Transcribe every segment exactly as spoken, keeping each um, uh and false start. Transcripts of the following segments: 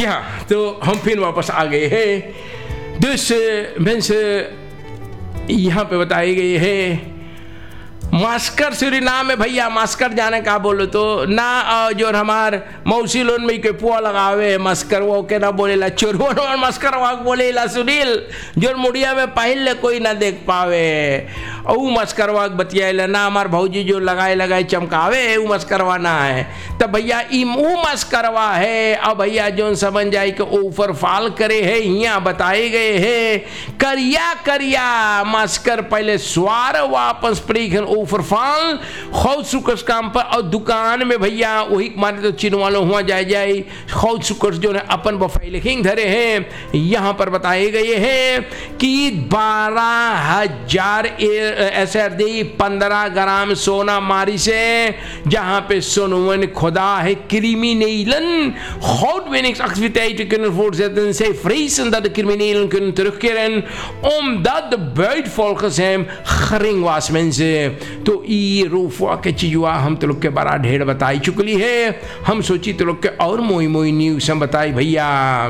या तो हम फिर वापस आ गए हैं। दूसरे mensen यहाँ पे बताए गए हैं मास्कर सूरीनाम में भैया मास्कर जाने का बोलो तो ना जो हमार मौसी लोन में के पुआ लगावे मस्कर वो के ना बोलेला चोरवन और मस्कर वाक बोलेला सुनील जो मुड़िया में पहले कोई ना देख पावे और मस्कर वाक बतियाला ना हमार भौजी जो लगाए लगाए चमकावे वो मस्करवा ना है तब भैया इम वो मस्करवा है। अब भैया जो समझ जाए कि ऊपर फाल करे है यहाँ बताए गए है करिया करिया मस्कर पहले स्वार वापस प्रीखन ऊपर फाल खौद सुकस काम पर और दुकान में भैया वही मारे तो चिन्ह वालों हुआ जाए जाए खौद सुकस जो है अपन बफाइले किंग धरे हैं। यहाँ पर बताए गए हैं कि बारह हजार ऐसे पंद्रह ग्राम सोना मारी से जहाँ पे सोनवन खुदा है क्रिमिनelen goudwinnings activiteiten kunnen voortzetten. Zij vrezen dat de criminelen kunnen terugkeren omdat de buitenvolgens hem gering was mensen। तो ये रूफा के चीजुआ हम तो लोग के बड़ा ढेर बताई चुकली है। हम सोची तो लोग के और मोई मोई न्यूज़ हम बताई भैया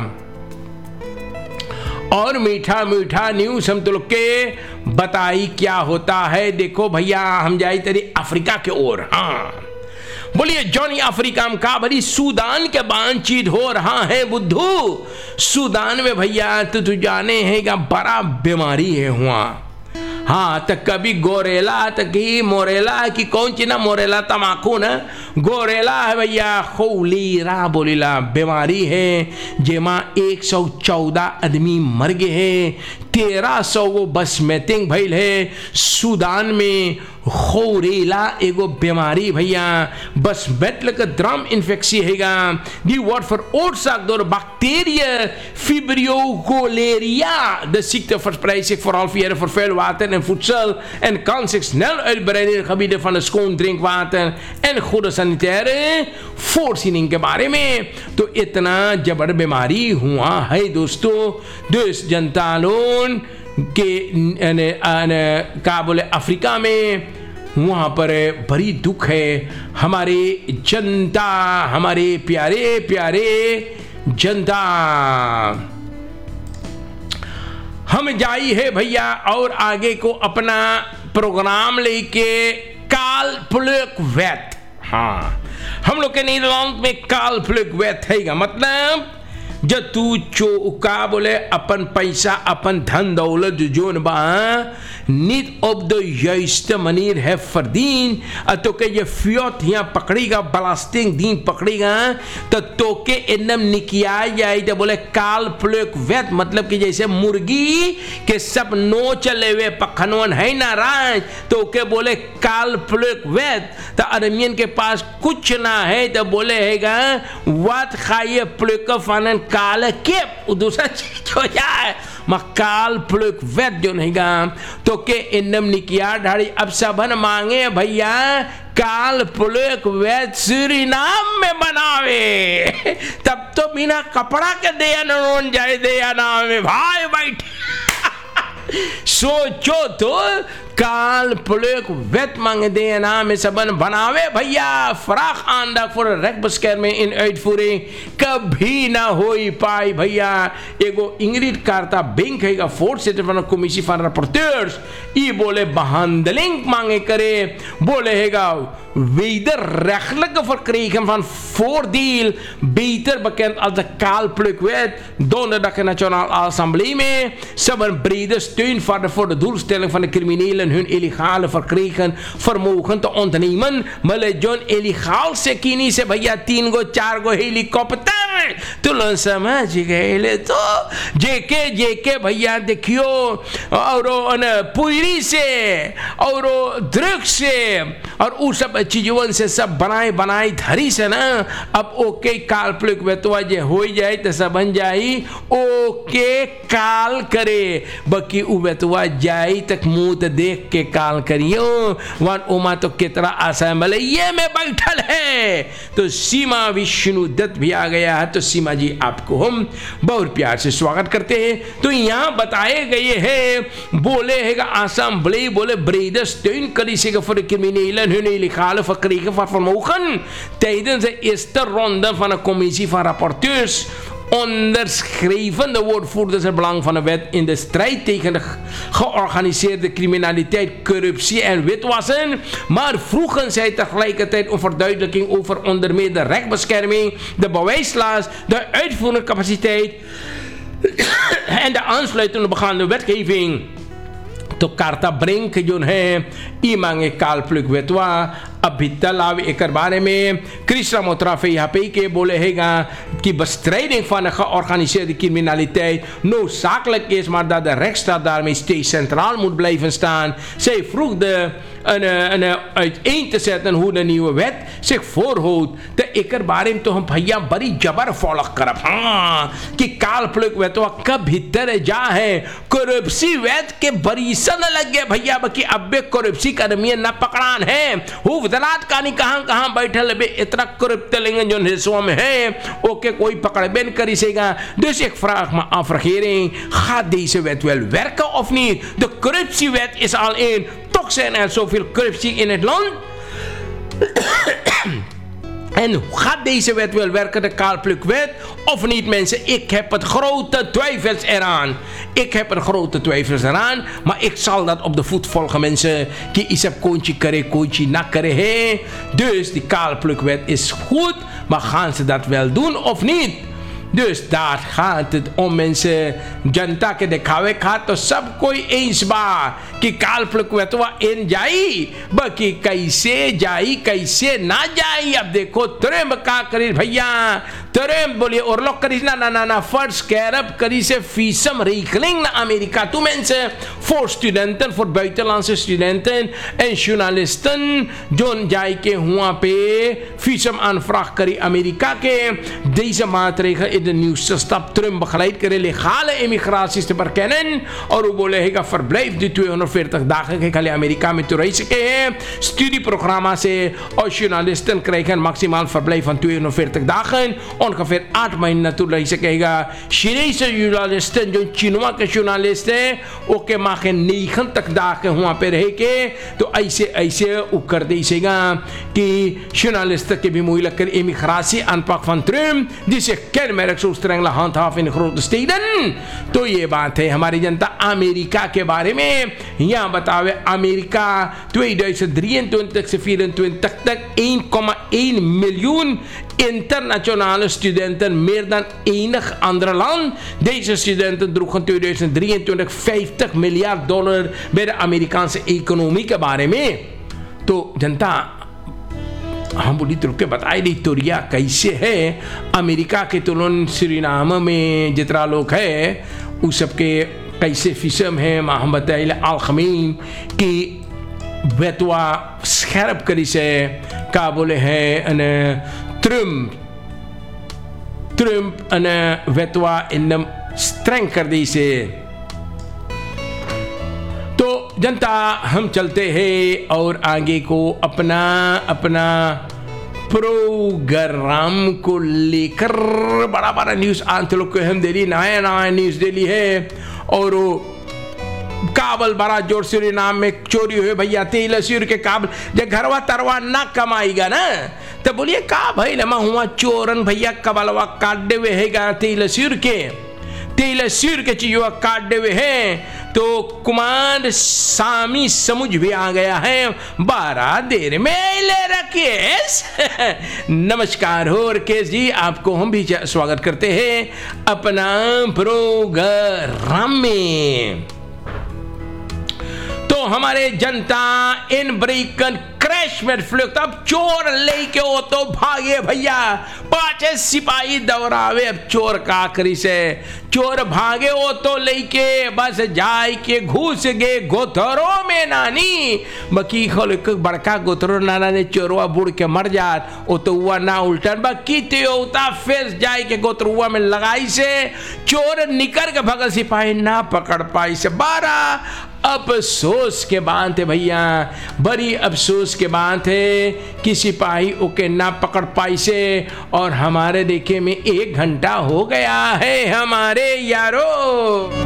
और मीठा मीठा न्यूज़ हम तो लोग के बताई क्या होता है। देखो भैया हम जाए तेरी अफ्रीका के ओर। हाँ बोलिए जॉनी अफ्रीका में का बड़ी सूडान के बातचीत हो रहा है बुद्धू। सूडान में भैया तो तू जाने है क्या बड़ा बीमारी है हुआ। हाँ तो कभी गोरेला तो की मोरेला की कौन ची ना मोरेला तमाकू ना गोरेला है भैया खोलीरा बोलीला बीमारी है जेमा एक सौ चौदह आदमी मर गए हैं तेरह सौ वो बस मैतिंग भइल है। सूडान में खोरेला एगो बीमारी भैया बस बैटल का ड्रम इन्फेक्सी हैगा the word for ओरसाक door bacteriën Vibrio cholerae. De ziekte verspreidt zich vooral via de vervuild water en voedsel en kan zich snel uitbreiden in de gebieden van het schoon drinkwater en goede sanitaire voorziening के बारे में। तो इतना जबर बीमारी हुआ है दोस्तों देश जनता लोन के क्या बोले अफ्रीका में वहाँ पर बड़ी दुख है। हमारे जनता हमारे प्यारे प्यारे जनता हम जाई है भैया और आगे को अपना प्रोग्राम लेके काल प्लुक वेत। हाँ हम लोग के नीदरलैंड में काल प्लुक वेत है मतलब जब तू चौका बोले अपन पैसा अपन धन दौलत जोन बा niet op de juiste manier heeft verdiend तो के ये फियत यहाँ पकड़ेगा belasting दीन पकड़ेगा तो तो के इनम निकिया जाए तो बोले काल प्लुक वेत मतलब कि जैसे मुर्गी के सब नो चले हुए पखनवन है ना राज तो के बोले काल प्लुक वेत तो अरमियन के पास कुछ ना है तो बोले हैगा वात खाइए प्लुक फानन काल के दूसरा चीज हो जाए मकाल प्लुक वेत जो नहीं गा तो के इनम निकिया ढाड़ी अब सबन मांगे भैया काल प्लुक वेत सूरीनाम में बनावे तब तो बिना कपड़ा के दया न जाए दया नाम में भाई बैठे सोचो तो काल प्लुक वेत मांगे दे नाम में सबन बनावे भैया फ्राक आंदा फॉर रेकबस्कर में इन uitvoering कभी ना होई पाई भैया। एगो इंग्रिड कार्ता बैंक है voorzitter van de commissie van rapporteurs ई बोले behandeling मांगे करे बोले हैगा wederrechtelijke verkregen van voordeel beter bekend als de kaalplukwet donderdag in Nationale Assemblée mee सबन brede steun voor voor de doelstelling van de criminelen hun illegale verkregen vermogen te ontnemen मले zone illegaal से किनी से भैया तीन गो चार गो helicopter तुलन समझ गए तो जेके जेके भैया देखियो और पुरी से और दृक्ष से और उस सब चीजों से सब बनाए बनाए धरी से ना अब ओके काल प्लुक वेतवा जे हो जाए तो सब बन जाई ओके काल करे बाकी उ वेतवा जाई तक मुंह तो देख के काल करियो वन उमा तो कितना आशा मले ये में बैठल है। तो सीमा विष्णु दत्त भी आ गया है तो सीमा जी आपको हम बहुत प्यार से स्वागत करते हैं। तो यहाँ बताए गए हैं बोले हैगा आसाम बले बोले brede steun krijgen voor de criminelen hun illegale verkregen van vermogen tijdens de eerste ronde van de commissie van rapporteurs onderschreven de woordvoerders en belang van de wet in de strijd tegen de georganiseerde criminaliteit, corruptie en witwassen, maar vroegen zij tegelijkertijd om verduidelijking over onder meer de rechtsbescherming, de bewijslast, de uitvoerende capaciteit en de aansluitende begaande wetgeving. तो कार्ता brink जो है ई मांगे काल pluck Betwa अभी तलाव एक बारे में Christa Motrafe यहाँ पे के बोले हैगा कि bestrijding van de georganiseerde criminaliteit noodzakelijk is, maar dat de rechtsstaat daarmee steeds centraal moet blijven staan. Zij vroeg de een, een, uiteen te zetten hoe de nieuwe wet zich voorhoudt. De इकर बारे में तो हम भैया बड़ी जबर follow करब हाँ कि काल प्लुक वेतवा कब भीतर जा है करप्सी वेत के बड़ी सन लग गए भैया बाकी अबे करप्सी कर्मी न पकड़ान है वो वदलात कानी कहाँ कहाँ बैठल बे इतना करप्ट लेंगे जो हिस्सों में है ओके कोई पकड़ बेन करी सेगा dus ik vraag me af regering gaat deze wet wel werken of niet de corruptiewet is al in toch zijn er zoveel corruptie in het land en gaat deze wet wel werken, de kaalplukwet, of niet mensen? Ik heb het grote twijfels eraan. Ik heb er grote twijfels eraan, maar ik zal dat op de voet volgen mensen. Ki isep kontje kare, kontje nakare he. Dus die kaalplukwet is goed, maar gaan ze dat wel doen of niet? Dus daar gaat het om mensen. जनता के दिखावे खा तो सब कोई eens बा कि काल प्लुकवेतवा इन जाई बाकी कैसे जाई कैसे ना जाई अब देखो तुरंत का करी भैया तुरंत बोलिए और लोग करी ना ना ना ना फर्स्ट कैरब करी से फीसम rekening naar Amerika toe mensen voor studenten voor buitenlandse studenten en journalisten zone जाई के हुआ पे फीसम aanvraag करी अमेरिका के deze maatregel in de nieuwste stap Trump begeleid करे legale immigraties te bekennen और वो बोले हैगा verblijf die tweehonderdveertig dagen के खाली अमेरिका में तो रह सके हैं studieprogramma से और journalisten krijgen maximaal verblijf van tweehonderdveertig dagen ongeveer आठ महीने naartoe रह सकेगा Chinese journalisten जो चीनवा के journalist हैं ओके माखे negentig dagen वहाँ पे रह के तो ऐसे ऐसे वो कर देगा कि journalisten के भी moeilijk कर immigratie aanpak van Trump die zich kenmerk zo streng handhaven in de grote steden तो ये बात है हमारी जनता अमेरिका के बारे में यहाँ बतावे अमेरिका tweeduizend drieëntwintig से vierentwintig तक één komma één miljoen internationale studenten meer dan enig ander land. Deze studenten droegen in tweeduizend drieëntwintig vijftig miljard dollar bij de Amerikaanse economie के बारे में तो जनता हम बोली तो के बताए दी तोरिया कैसे है अमेरिका के तुलन सुरीनाम में जितना लोग है उस सबके कैसे फिसम है हम बताए अलखमीन की वेतवा स्कैरप करी से का बोले है अन ट्रम्प ट्रम्प अन वेतवा इन स्ट्रेंग कर दी से तो जनता हम चलते हैं और आगे को अपना अपना प्रोग्राम को लेकर बड़ा बड़ा न्यूज़ आंत लोग को हम डेली नया नया न्यूज़ डेली है और काबल बड़ा जोर से नाम में चोरी हुए भैया तेल सूर के काबल जब घरवा तरवा ना कमाएगा ना तो बोलिए का भाई लमा हुआ चोरन भैया कबलवा काट दे हुए है तेल सूर के तेल सूर के चीजों काट दे हुए हैं तो कुमार सामी समुझ भी आ गया है बारह देर में ले राकेश नमस्कार हो राकेश जी आपको हम भी स्वागत करते हैं अपना प्रोग्राम में तो हमारे जनता इन ब्रेकन क्रैश में फ्लुक्ट अब चोर लेके हो तो भागे भैया पांच सिपाही दौड़ावे अब चोर का करी से चोर भागे हो तो लेके बस जाए के घुस गए गोथरों में नानी बकी खोल बड़का गोथरो नाना ने चोरवा बुड़ के मर जात वो तो हुआ ना उल्टन बाकी होता फेस जाए के गोथरुआ में लगाई से चोर निकल के भगल सिपाही ना पकड़ पाई से बारह अफसोस के बात है भैया बड़ी अफसोस के बात है कि सिपाही ओके ना पकड़ पाई से और हमारे देखे में एक घंटा हो गया है हमारे यारो।